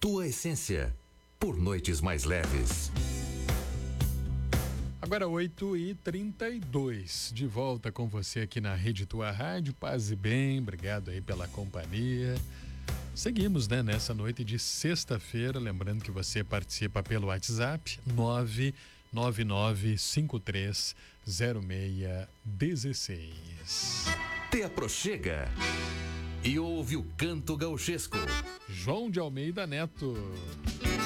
tua essência, por noites mais leves. Agora 8h32, de volta com você aqui na Rede Tua Rádio, paz e bem, obrigado aí pela companhia. Seguimos, né, nessa noite de sexta-feira, lembrando que você participa pelo WhatsApp 999530616. Te aproxega e ouve o canto gauchesco. João de Almeida Neto.